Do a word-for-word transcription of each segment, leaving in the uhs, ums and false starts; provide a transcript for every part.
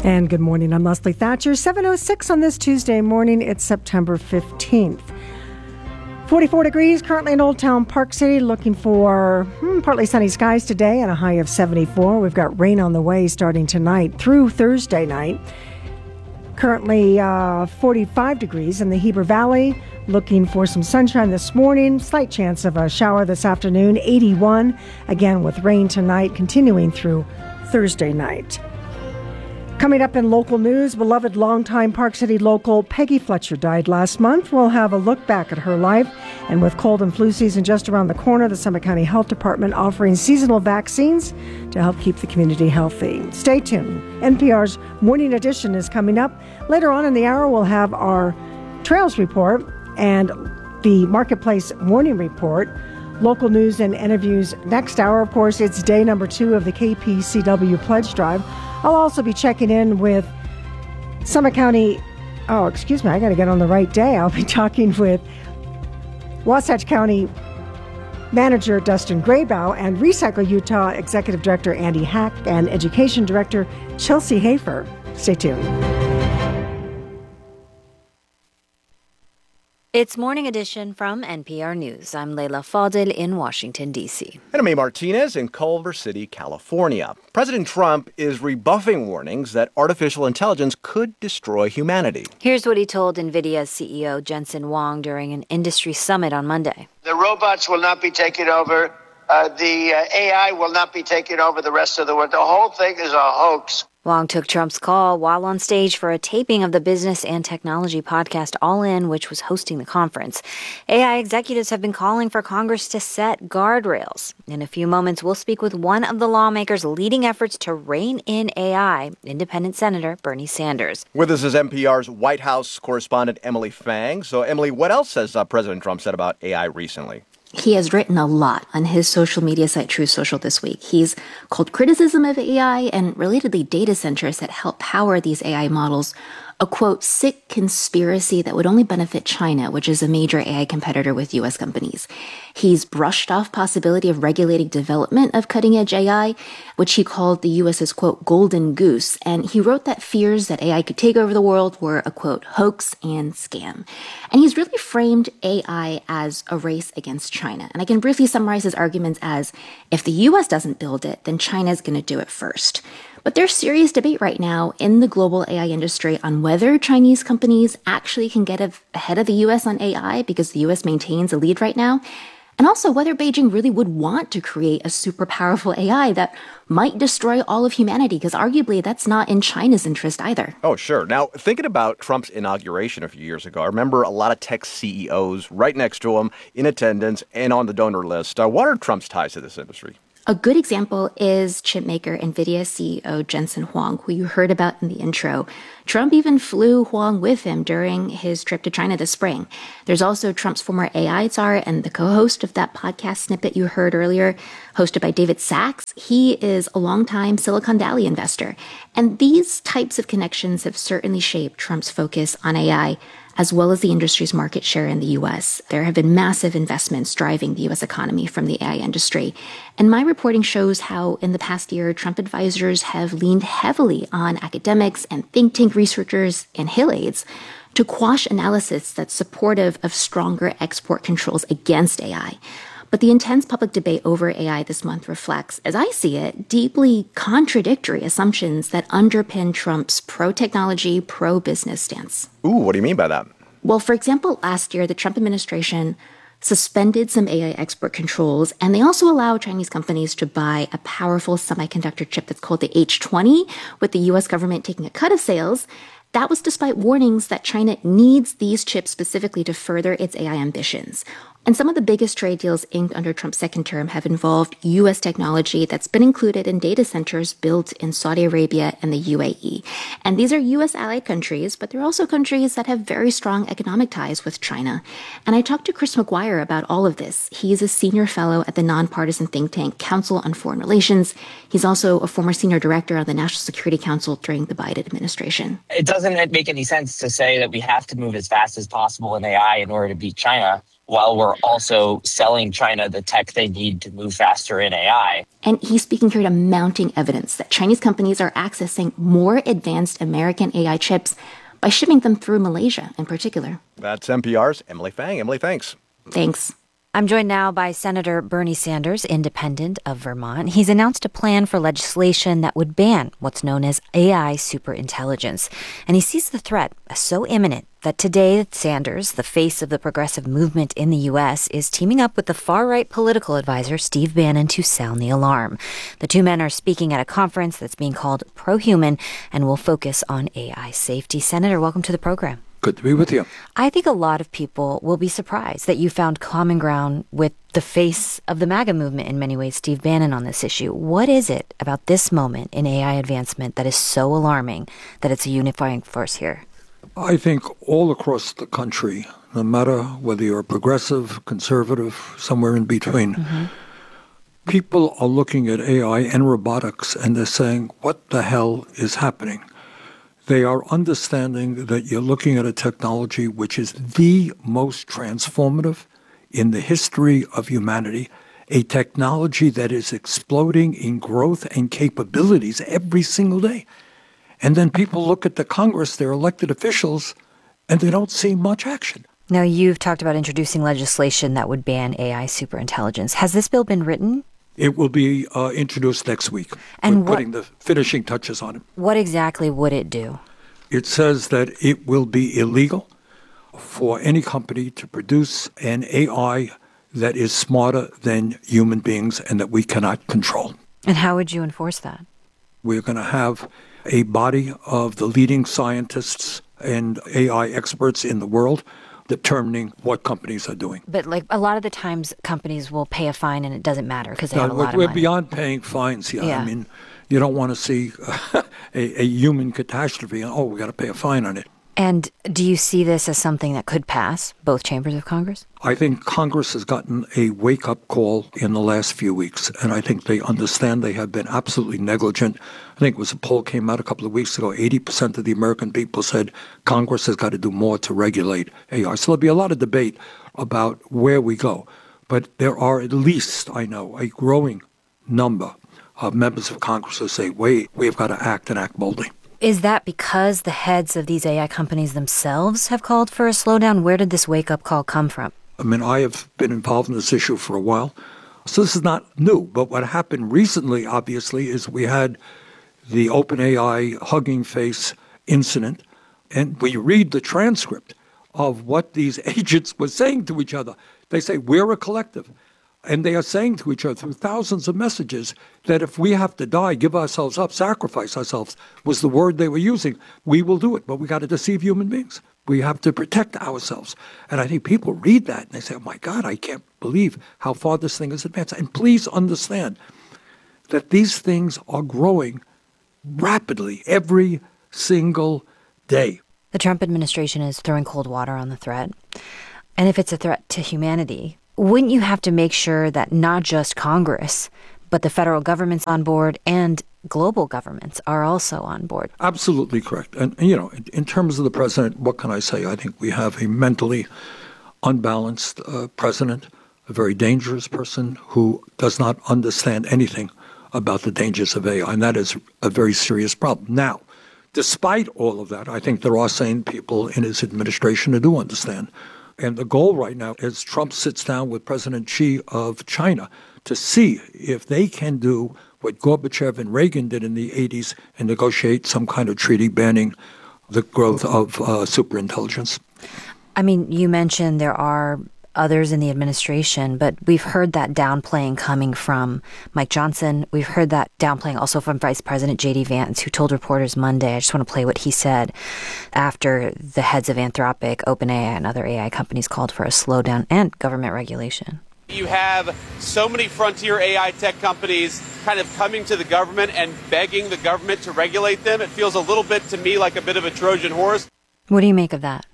And good morning, I'm Leslie Thatcher. seven oh six on this Tuesday morning. It's September fifteenth. forty-four degrees currently in Old Town Park City. Looking for hmm, partly sunny skies today and a high of seventy-four. We've got rain on the way starting tonight through Thursday night. Currently uh, forty-five degrees in the Heber Valley. Looking for some sunshine this morning. Slight chance of a shower this afternoon. eighty-one. Again with rain tonight continuing through Thursday night. Coming up in local news, beloved longtime Park City local Peggy Fletcher died last month. We'll have a look back at her life. And with cold and flu season just around the corner, the Summit County Health Department offering seasonal vaccines to help keep the community healthy. Stay tuned. N P R's Morning Edition is coming up. Later on in the hour, we'll have our Trails Report and the Marketplace Morning Report. Local news and interviews next hour. Of course, it's day number two of the K P C W Pledge Drive. I'll also be checking in with Summit County, oh, excuse me, I got to get on the right day. I'll be talking with Wasatch County Manager Dustin Graybow and Recycle Utah Executive Director Andy Hack and Education Director Chelsea Hafer. Stay tuned. It's Morning Edition from N P R News. I'm Leila Fadel in Washington, D C. And I'm May Martinez in Culver City, California. President Trump is rebuffing warnings that artificial intelligence could destroy humanity. Here's what he told NVIDIA C E O Jensen Huang during an industry summit on Monday. The robots will not be taking over. Uh, the uh, A I will not be taking over the rest of the world. The whole thing is a hoax. Huang took Trump's call while on stage for a taping of the business and technology podcast All In, which was hosting the conference. A I executives have been calling for Congress to set guardrails. In a few moments, we'll speak with one of the lawmakers leading efforts to rein in A I, Independent Senator Bernie Sanders. With us is N P R's White House correspondent Emily Fang. So, Emily, what else has uh, President Trump said about A I recently? He has written a lot on his social media site, Truth Social, this week. He's called criticism of A I and relatedly data centers that help power these A I models a, quote, sick conspiracy that would only benefit China, which is a major A I competitor with U S companies. He's brushed off possibility of regulating development of cutting-edge A I, which he called the U S's, quote, golden goose. And he wrote that fears that A I could take over the world were a, quote, hoax and scam. And he's really framed A I as a race against China. And I can briefly summarize his arguments as, if the U S doesn't build it, then China's going to do it first. But there's serious debate right now in the global A I industry on whether Chinese companies actually can get ahead of the U S on A I because the U S maintains a lead right now, and also whether Beijing really would want to create a super powerful A I that might destroy all of humanity, because arguably that's not in China's interest either. Oh, sure. Now, thinking about Trump's inauguration a few years ago, I remember a lot of tech C E Os right next to him in attendance and on the donor list. Uh, what are Trump's ties to this industry? A good example is chipmaker NVIDIA C E O Jensen Huang, who you heard about in the intro. Trump even flew Huang with him during his trip to China this spring. There's also Trump's former A I czar and the co-host of that podcast snippet you heard earlier, hosted by David Sachs. He is a longtime Silicon Valley investor. And these types of connections have certainly shaped Trump's focus on A I, as well as the industry's market share in the U S. There have been massive investments driving the U S economy from the A I industry. And my reporting shows how in the past year, Trump advisors have leaned heavily on academics and think tank researchers and Hill aides to quash analysis that's supportive of stronger export controls against A I. But the intense public debate over A I this month reflects, as I see it, deeply contradictory assumptions that underpin Trump's pro-technology, pro-business stance. Ooh, what do you mean by that? Well, for example, last year, the Trump administration suspended some A I export controls, and they also allow Chinese companies to buy a powerful semiconductor chip that's called the H twenty, with the U S government taking a cut of sales. That was despite warnings that China needs these chips specifically to further its A I ambitions. And some of the biggest trade deals inked under Trump's second term have involved U S technology that's been included in data centers built in Saudi Arabia and the U A E. And these are U S allied countries, but they're also countries that have very strong economic ties with China. And I talked to Chris McGuire about all of this. He's a senior fellow at the nonpartisan think tank Council on Foreign Relations. He's also a former senior director on the National Security Council during the Biden administration. It doesn't make any sense to say that we have to move as fast as possible in A I in order to beat China. while we're also selling China the tech they need to move faster in A I. And he's speaking here to mounting evidence that Chinese companies are accessing more advanced American A I chips by shipping them through Malaysia in particular. That's N P R's Emily Fang. Emily, thanks. Thanks. I'm joined now by Senator Bernie Sanders, independent of Vermont. He's announced a plan for legislation that would ban what's known as A I superintelligence. And he sees the threat as so imminent that today Sanders, the face of the progressive movement in the U S, is teaming up with the far-right political advisor Steve Bannon to sound the alarm. The two men are speaking at a conference that's being called Pro-Human and will focus on A I safety. Senator, welcome to the program. Good to be with you. I think a lot of people will be surprised that you found common ground with the face of the MAGA movement in many ways, Steve Bannon, on this issue. What is it about this moment in A I advancement that is so alarming that it's a unifying force here? I think all across the country, no matter whether you're progressive, conservative, somewhere in between, mm-hmm. people are looking at A I and robotics and they're saying, what the hell is happening? They are understanding that you're looking at a technology which is the most transformative in the history of humanity, a technology that is exploding in growth and capabilities every single day. And then people look at the Congress, their elected officials, and they don't see much action. Now, you've talked about introducing legislation that would ban A I superintelligence. Has this bill been written? It will be uh, introduced next week. And We're what, putting the finishing touches on it. What exactly would it do? It says that it will be illegal for any company to produce an A I that is smarter than human beings and that we cannot control. And how would you enforce that? We're going to have a body of the leading scientists and A I experts in the world determining what companies are doing. But like a lot of the times companies will pay a fine and it doesn't matter because they no, have a lot of we're money. We're beyond paying fines here. Yeah. I mean, you don't want to see a, a human catastrophe and, oh, we got to pay a fine on it. And do you see this as something that could pass both chambers of Congress? I think Congress has gotten a wake-up call in the last few weeks, and I think they understand they have been absolutely negligent. I think it was a poll came out a couple of weeks ago, eighty percent of the American people said Congress has got to do more to regulate A I. So there'll be a lot of debate about where we go. But there are at least, I know, a growing number of members of Congress who say, wait, we've got to act and act boldly. Is that because the heads of these A I companies themselves have called for a slowdown? Where did this wake-up call come from? I mean, I have been involved in this issue for a while, so this is not new. But what happened recently, obviously, is we had the OpenAI Hugging Face incident, and we read the transcript of what these agents were saying to each other. They say, we're a collective. And they are saying to each other through thousands of messages that if we have to die, give ourselves up, sacrifice ourselves, was the word they were using. We will do it, but we got to deceive human beings. We have to protect ourselves. And I think people read that and they say, oh my God, I can't believe how far this thing has advanced. And please understand that these things are growing rapidly every single day. The Trump administration is throwing cold water on the threat. And if it's a threat to humanity, wouldn't you have to make sure that not just Congress, but the federal government's on board and global governments are also on board? Absolutely correct. And, you know, in, in terms of the president, what can I say? I think we have a mentally unbalanced uh, president, a very dangerous person who does not understand anything about the dangers of A I. And that is a very serious problem. Now, despite all of that, I think there are sane people in his administration who do understand. And the goal right now is Trump sits down with President Xi of China to see if they can do what Gorbachev and Reagan did in the eighties and negotiate some kind of treaty banning the growth of uh, superintelligence. I mean, you mentioned there are others in the administration, but we've heard that downplaying coming from Mike Johnson. We've heard that downplaying also from Vice President J D Vance, who told reporters Monday, I just want to play what he said after the heads of Anthropic, OpenAI, and other A I companies called for a slowdown and government regulation. You have so many frontier A I tech companies kind of coming to the government and begging the government to regulate them. It feels a little bit to me like a bit of a Trojan horse. What do you make of that?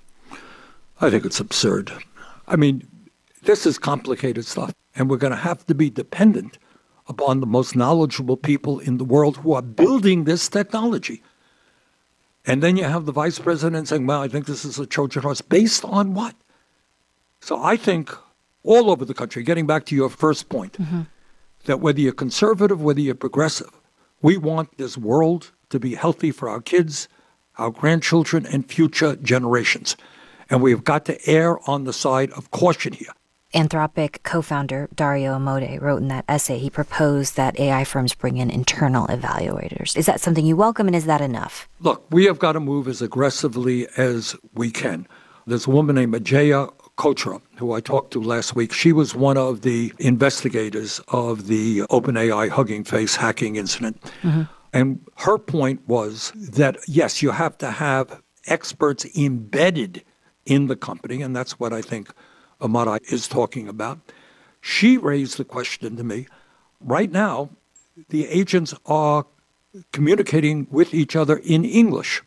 I think it's absurd. I mean, this is complicated stuff, and we're going to have to be dependent upon the most knowledgeable people in the world who are building this technology. And then you have the vice president saying, well, I think this is a Trojan horse. Based on what? So I think all over the country, getting back to your first point, mm-hmm. that whether you're conservative, whether you're progressive, we want this world to be healthy for our kids, our grandchildren, and future generations. And we've got to err on the side of caution here. Anthropic co-founder Dario Amodei wrote in that essay, he proposed that A I firms bring in internal evaluators. Is that something you welcome, and is that enough? Look, we have got to move as aggressively as we can. There's a woman named Ajaya Kochra, who I talked to last week. She was one of the investigators of the OpenAI Hugging Face hacking incident. Mm-hmm. And her point was that, yes, you have to have experts embedded in the company, and that's what I think Amodei is talking about. She raised the question to me, right now, the agents are communicating with each other in English.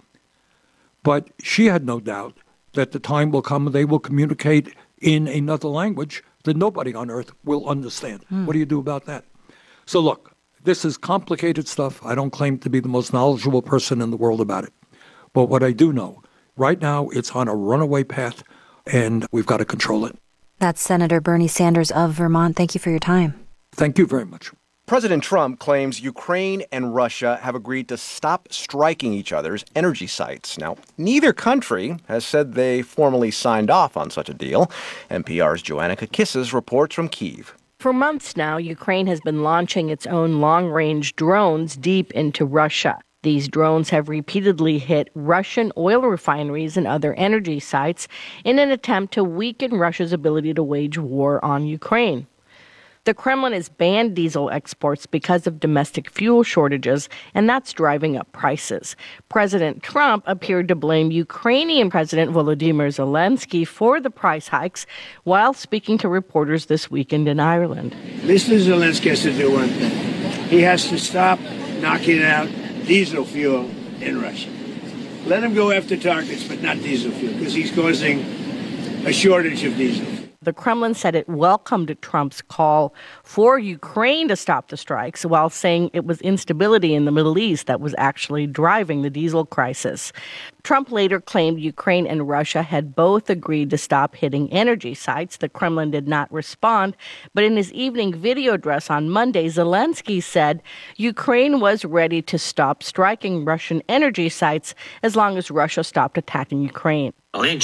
But she had no doubt that the time will come and they will communicate in another language that nobody on earth will understand. Mm. What do you do about that? So look, this is complicated stuff. I don't claim to be the most knowledgeable person in the world about it. But what I do know, right now it's on a runaway path, and we've got to control it. That's Senator Bernie Sanders of Vermont. Thank you for your time. Thank you very much. President Trump claims Ukraine and Russia have agreed to stop striking each other's energy sites. Now, neither country has said they formally signed off on such a deal. N P R's Joanna Kakissis reports from Kyiv. For months now, Ukraine has been launching its own long-range drones deep into Russia. These drones have repeatedly hit Russian oil refineries and other energy sites in an attempt to weaken Russia's ability to wage war on Ukraine. The Kremlin has banned diesel exports because of domestic fuel shortages, and that's driving up prices. President Trump appeared to blame Ukrainian President Volodymyr Zelensky for the price hikes while speaking to reporters this weekend in Ireland. Mister Zelensky has to do one thing. He has to stop knocking out diesel fuel in Russia. Let him go after targets, but not diesel fuel, because he's causing a shortage of diesel. The Kremlin said it welcomed Trump's call for Ukraine to stop the strikes, while saying it was instability in the Middle East that was actually driving the diesel crisis. Trump later claimed Ukraine and Russia had both agreed to stop hitting energy sites. The Kremlin did not respond, but in his evening video address on Monday, Zelensky said Ukraine was ready to stop striking Russian energy sites as long as Russia stopped attacking Ukraine.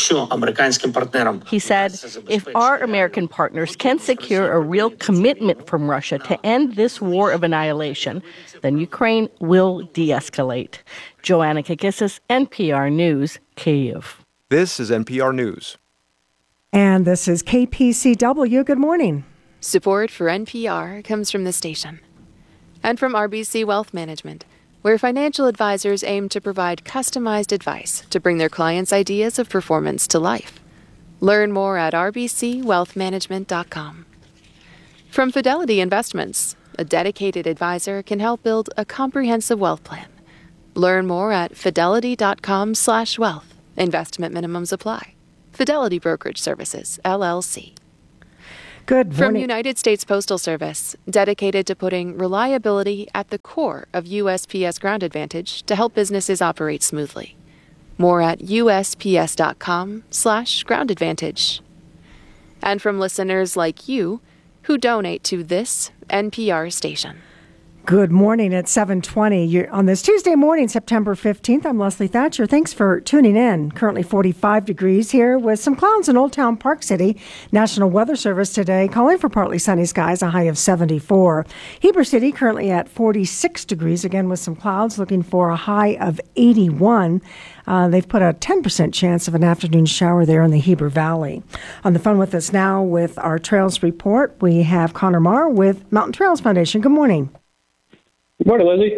He said, if our American partners can secure a real commitment from Russia to end this war of annihilation, then Ukraine will de-escalate. Joanna Kakissis, N P R News, Kyiv. This is N P R News. And this is K P C W. Good morning. Support for N P R comes from the station and from R B C Wealth Management, where financial advisors aim to provide customized advice to bring their clients' ideas of performance to life. Learn more at r b c wealth management dot com. From Fidelity Investments, a dedicated advisor can help build a comprehensive wealth plan. Learn more at fidelity dot com slash wealth. Investment minimums apply. Fidelity Brokerage Services, L L C. Good morning. From United States Postal Service, dedicated to putting reliability at the core of U S P S Ground Advantage to help businesses operate smoothly. More at u s p s dot com slash ground advantage. And from listeners like you who donate to this N P R station. Good morning at seven twenty. You're on this Tuesday morning, September fifteenth. I'm Leslie Thatcher. Thanks for tuning in. Currently forty-five degrees here with some clouds in Old Town Park City. National Weather Service today calling for partly sunny skies, a high of seventy-four. Heber City currently at forty-six degrees, again with some clouds, looking for a high of eighty-one. Uh, they've put a ten percent chance of an afternoon shower there in the Heber Valley. On the phone with us now with our Trails Report, we have Connor Marr with Mountain Trails Foundation. Good morning. Good morning, Leslie.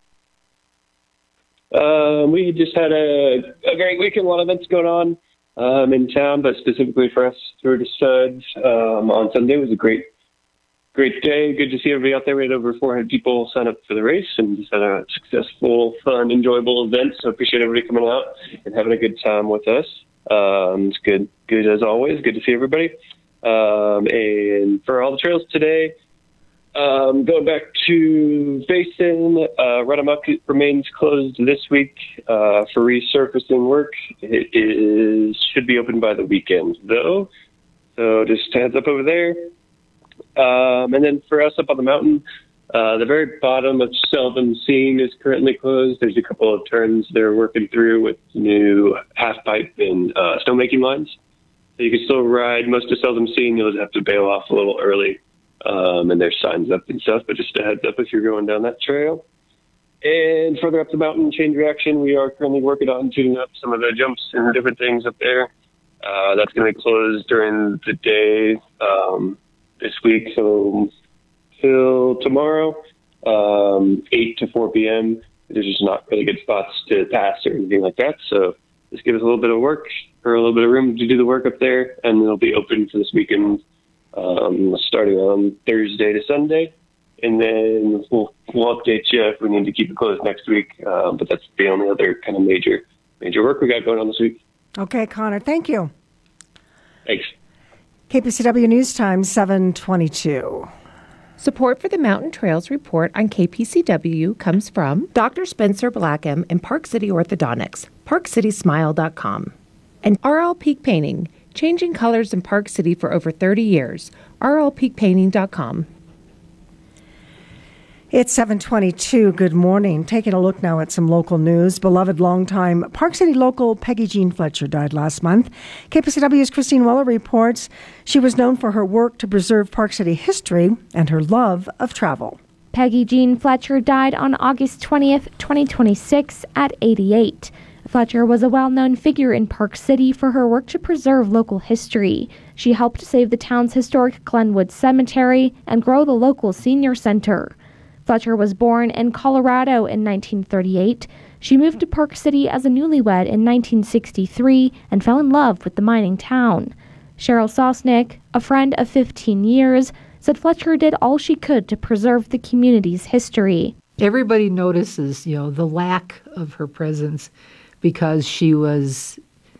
Uh, we just had a, a great weekend, a lot of events going on um, in town, but specifically for us, Tour de Suds um, on Sunday was a great, great day. Good to see everybody out there. We had over four hundred people sign up for the race and just had a successful, fun, enjoyable event. So appreciate everybody coming out and having a good time with us. Um, it's good, good as always. Good to see everybody. Um, and for all the trails today, Um, going back to Basin, uh, Run Amok remains closed this week uh, for resurfacing work. It is should be open by the weekend, though. So just heads up over there. Um, and then for us up on the mountain, uh, the very bottom of Seldom Seen is currently closed. There's a couple of turns they're working through with new half pipe and uh, snowmaking lines. So you can still ride most of Seldom Seen. You'll just have to bail off a little early. Um, and there's signs up and stuff, but just a heads up if you're going down that trail. And further up the mountain, Change Reaction, we are currently working on tuning up some of the jumps and different things up there. Uh, that's going to be closed during the day um, this week, so till tomorrow, um, eight to four p.m. There's just not really good spots to pass or anything like that, so just give us a little bit of work or a little bit of room to do the work up there, and it'll be open for this weekend, um, starting on Thursday to Sunday. And then we'll, we'll update you if we need to keep it closed next week. Uh, but that's the only other kind of major major work we got going on this week. Okay, Connor, thank you. Thanks. K P C W News Time, seven twenty-two. Support for the Mountain Trails Report on K P C W comes from Doctor Spencer Blackham and Park City Orthodontics, park city smile dot com, and R L Peak Painting, changing colors in Park City for over thirty years, r l peak painting dot com. It's seven twenty-two. Good morning. Taking a look now at some local news. Beloved longtime Park City local Peggy Jean Fletcher died last month. K P C W's Christine Weller reports she was known for her work to preserve Park City history and her love of travel. Peggy Jean Fletcher died on August twentieth, twenty twenty-six at eighty-eight. Fletcher was a well-known figure in Park City for her work to preserve local history. She helped save the town's historic Glenwood Cemetery and grow the local senior center. Fletcher was born in Colorado in nineteen thirty-eight. She moved to Park City as a newlywed in nineteen sixty-three and fell in love with the mining town. Cheryl Sosnick, a friend of fifteen years, said Fletcher did all she could to preserve the community's history. Everybody notices, you know, the lack of her presence because she was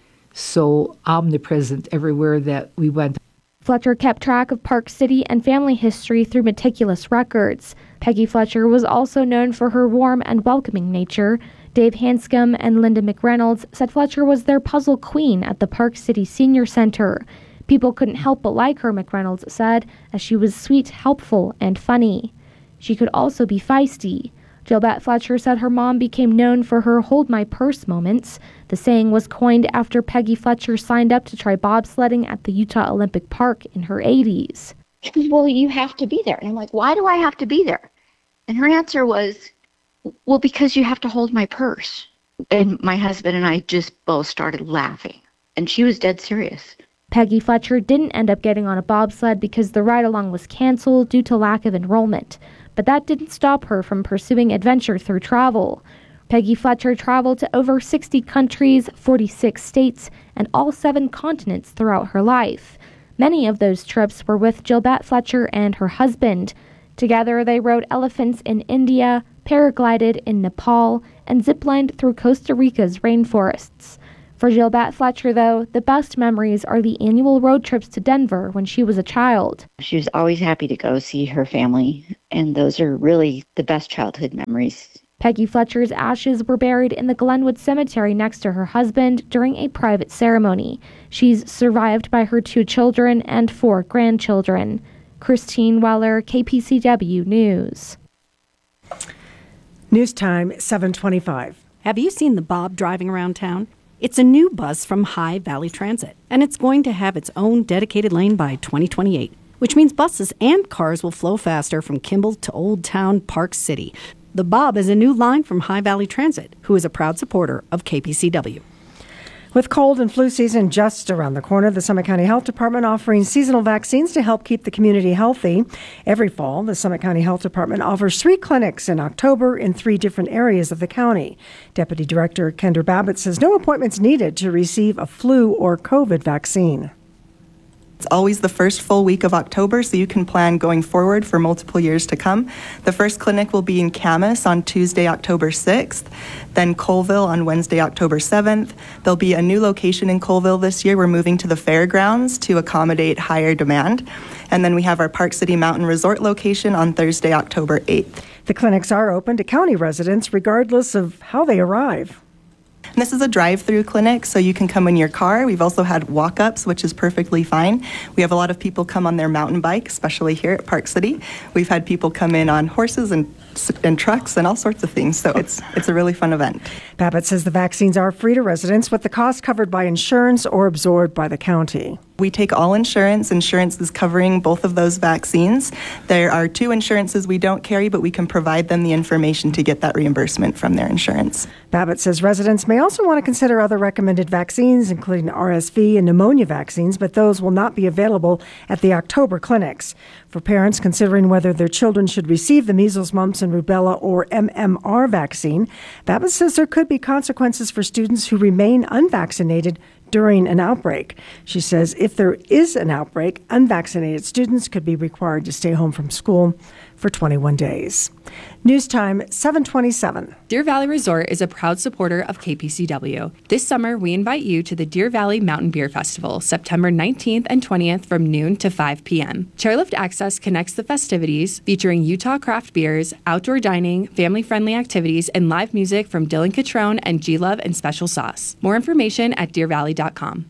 so omnipresent everywhere that we went. Fletcher kept track of Park City and family history through meticulous records. Peggy Fletcher was also known for her warm and welcoming nature. Dave Hanscom and Linda McReynolds said Fletcher was their puzzle queen at the Park City Senior Center. People couldn't help but like her, McReynolds said, as she was sweet, helpful, and funny. She could also be feisty. Gilbert Fletcher said her mom became known for her hold my purse moments. The saying was coined after Peggy Fletcher signed up to try bobsledding at the Utah Olympic Park in her eighties. She goes, well, you have to be there. And I'm like, why do I have to be there? And her answer was, well, because you have to hold my purse. And my husband and I just both started laughing. And she was dead serious. Peggy Fletcher didn't end up getting on a bobsled because the ride-along was canceled due to lack of enrollment. But that didn't stop her from pursuing adventure through travel. Peggy Fletcher traveled to over sixty countries, forty-six states, and all seven continents throughout her life. Many of those trips were with Gilbert Fletcher and her husband. Together, they rode elephants in India, paraglided in Nepal, and ziplined through Costa Rica's rainforests. For Gilbert Fletcher, though, the best memories are the annual road trips to Denver when she was a child. She was always happy to go see her family, and those are really the best childhood memories. Peggy Fletcher's ashes were buried in the Glenwood Cemetery next to her husband during a private ceremony. She's survived by her two children and four grandchildren. Christine Weller, K P C W News. News time, seven twenty-five. Have you seen the Bob driving around town? It's a new bus from High Valley Transit, and it's going to have its own dedicated lane by twenty twenty-eight, which means buses and cars will flow faster from Kimball to Old Town Park City. The Bob is a new line from High Valley Transit, who is a proud supporter of K P C W. With cold and flu season just around the corner, the Summit County Health Department offering seasonal vaccines to help keep the community healthy. Every fall, the Summit County Health Department offers three clinics in October in three different areas of the county. Deputy Director Kendra Babbitt says no appointments needed to receive a flu or COVID vaccine. It's always the first full week of October, so you can plan going forward for multiple years to come. The first clinic will be in Camas on Tuesday, October sixth, then Colville on Wednesday, October seventh. There'll be a new location in Colville this year. We're moving to the fairgrounds to accommodate higher demand. And then we have our Park City Mountain Resort location on Thursday, October eighth. The clinics are open to county residents regardless of how they arrive. And this is a drive-through clinic, so you can come in your car. We've also had walk-ups, which is perfectly fine. We have a lot of people come on their mountain bike, especially here at Park City. We've had people come in on horses and and trucks and all sorts of things. So it's it's a really fun event. Babbitt says the vaccines are free to residents with the cost covered by insurance or absorbed by the county. We take all insurance. Insurance is covering both of those vaccines. There are two insurances we don't carry, but we can provide them the information to get that reimbursement from their insurance. Babbitt says residents may also want to consider other recommended vaccines, including R S V and pneumonia vaccines, but those will not be available at the October clinics. For parents considering whether their children should receive the measles, mumps, and rubella or M M R vaccine, Babbitt says there could be consequences for students who remain unvaccinated during an outbreak. She says if there is an outbreak, unvaccinated students could be required to stay home from school for twenty-one days. News time, seven twenty-seven. Deer Valley Resort is a proud supporter of K P C W. This summer, we invite you to the Deer Valley Mountain Beer Festival, September nineteenth and twentieth from noon to five p.m. Chairlift Access connects the festivities, featuring Utah craft beers, outdoor dining, family-friendly activities, and live music from Dylan Catrone and G-Love and Special Sauce. More information at deer valley dot com.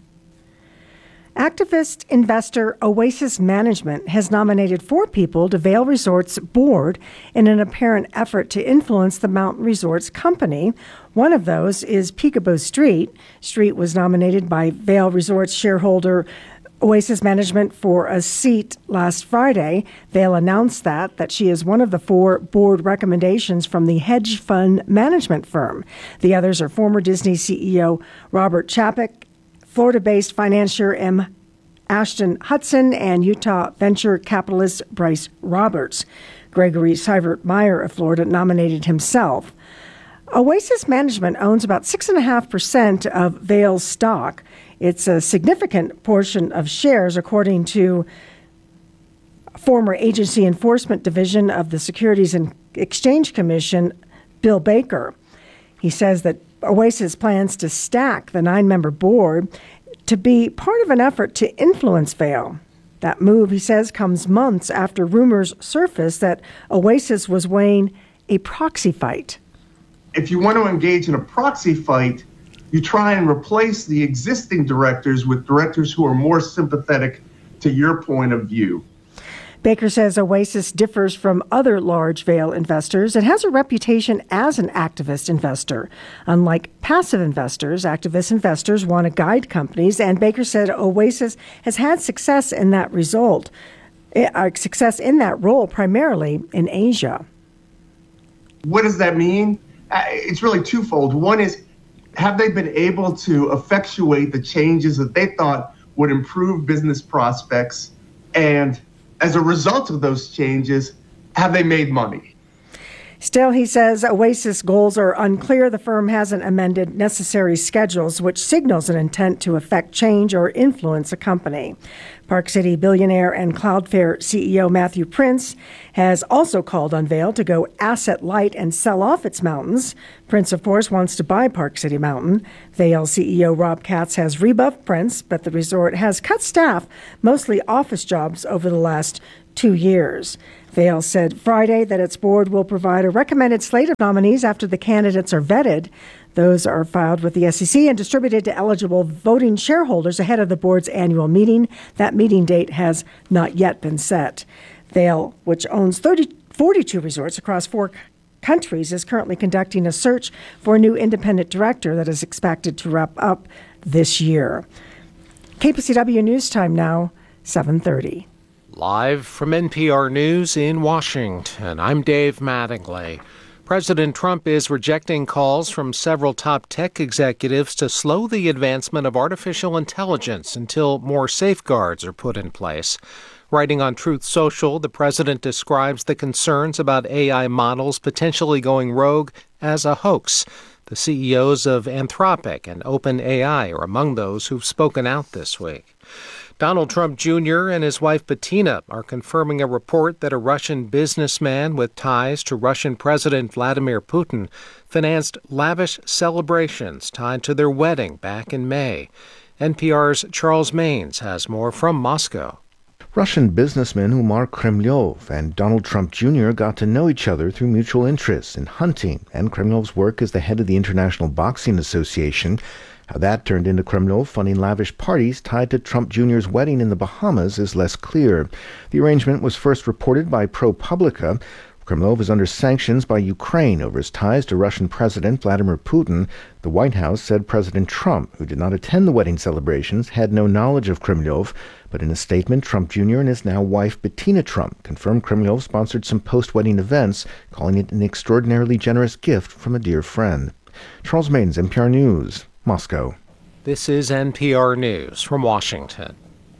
Activist investor Oasis Management has nominated four people to Vail Resorts' board in an apparent effort to influence the Mountain Resorts company. One of those is Peekaboo Street. Street was nominated by Vail Resorts shareholder Oasis Management for a seat last Friday. Vail announced that, that she is one of the four board recommendations from the hedge fund management firm. The others are former Disney C E O Robert Chapek, Florida-based financier M. Ashton Hudson, and Utah venture capitalist Bryce Roberts. Gregory Seibert-Meyer of Florida nominated himself. Oasis Management owns about six point five percent of Vail's stock. It's a significant portion of shares, according to former Agency Enforcement Division of the Securities and Exchange Commission, Bill Baker. He says that Oasis plans to stack the nine-member board to be part of an effort to influence Vail. That move, he says, comes months after rumors surfaced that Oasis was weighing a proxy fight. If you want to engage in a proxy fight, you try and replace the existing directors with directors who are more sympathetic to your point of view. Baker says Oasis differs from other large Vail investors. It has a reputation as an activist investor. Unlike passive investors, activist investors want to guide companies, and Baker said Oasis has had success in that result, uh, success in that role primarily in Asia. What does that mean? Uh, it's really twofold. One is, have they been able to effectuate the changes that they thought would improve business prospects? And as a result of those changes, have they made money? Still, he says Oasis goals are unclear. The firm hasn't amended necessary schedules, which signals an intent to affect change or influence a company. Park City billionaire and Cloudflare C E O Matthew Prince has also called on Vail to go asset light and sell off its mountains. Prince, of course, wants to buy Park City Mountain. Vail C E O Rob Katz has rebuffed Prince, but the resort has cut staff, mostly office jobs, over the last two years. Vail said Friday that its board will provide a recommended slate of nominees after the candidates are vetted. Those are filed with the S E C and distributed to eligible voting shareholders ahead of the board's annual meeting. That meeting date has not yet been set. Vail, which owns thirty, forty-two resorts across four countries, is currently conducting a search for a new independent director that is expected to wrap up this year. K P C W News Time now, seven thirty. Live from N P R News in Washington, I'm Dave Mattingly. President Trump is rejecting calls from several top tech executives to slow the advancement of artificial intelligence until more safeguards are put in place. Writing on Truth Social, the president describes the concerns about A I models potentially going rogue as a hoax. The C E Os of Anthropic and OpenAI are among those who've spoken out this week. Donald Trump Junior and his wife Bettina are confirming a report that a Russian businessman with ties to Russian President Vladimir Putin financed lavish celebrations tied to their wedding back in May. N P R's Charles Maines has more from Moscow. Russian businessman Umar Kremlyov and Donald Trump Junior got to know each other through mutual interests in hunting and Kremlyov's work as the head of the International Boxing Association. How that turned into Kremlyov funding lavish parties tied to Trump Junior's wedding in the Bahamas is less clear. The arrangement was first reported by ProPublica. Kremlyov is under sanctions by Ukraine over his ties to Russian President Vladimir Putin. The White House said President Trump, who did not attend the wedding celebrations, had no knowledge of Kremlyov. But in a statement, Trump Junior and his now wife Bettina Trump confirmed Kremlyov sponsored some post-wedding events, calling it an extraordinarily generous gift from a dear friend. Charles Maidens, N P R News, Moscow. This is N P R News from Washington.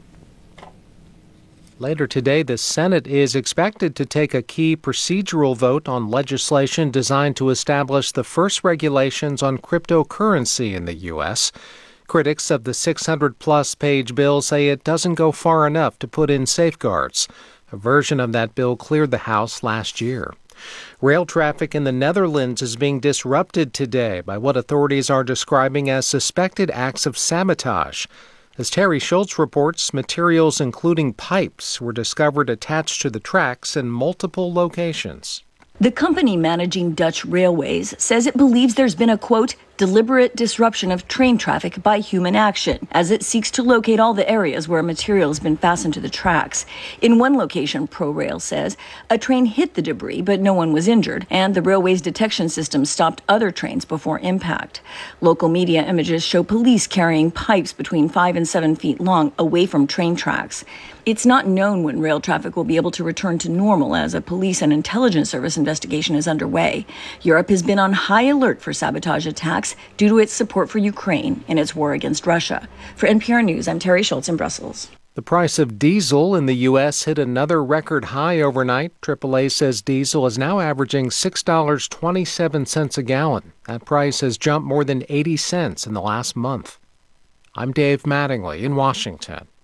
Later today, the Senate is expected to take a key procedural vote on legislation designed to establish the first regulations on cryptocurrency in the U S. Critics of the six hundred plus page bill say it doesn't go far enough to put in safeguards. A version of that bill cleared the House last year. Rail traffic in the Netherlands is being disrupted today by what authorities are describing as suspected acts of sabotage. As Terry Schultz reports, materials including pipes were discovered attached to the tracks in multiple locations. The company managing Dutch railways says it believes there's been a, quote, deliberate disruption of train traffic by human action, as it seeks to locate all the areas where material has been fastened to the tracks. In one location, ProRail says, a train hit the debris, but no one was injured, and the railway's detection system stopped other trains before impact. Local media images show police carrying pipes between five and seven feet long away from train tracks. It's not known when rail traffic will be able to return to normal, as a police and intelligence service investigation is underway. Europe has been on high alert for sabotage attacks due to its support for Ukraine in its war against Russia. For N P R News, I'm Terry Schultz in Brussels. The price of diesel in the U S hit another record high overnight. triple A says diesel is now averaging six dollars and twenty-seven cents a gallon. That price has jumped more than eighty cents in the last month. I'm Dave Mattingly in Washington.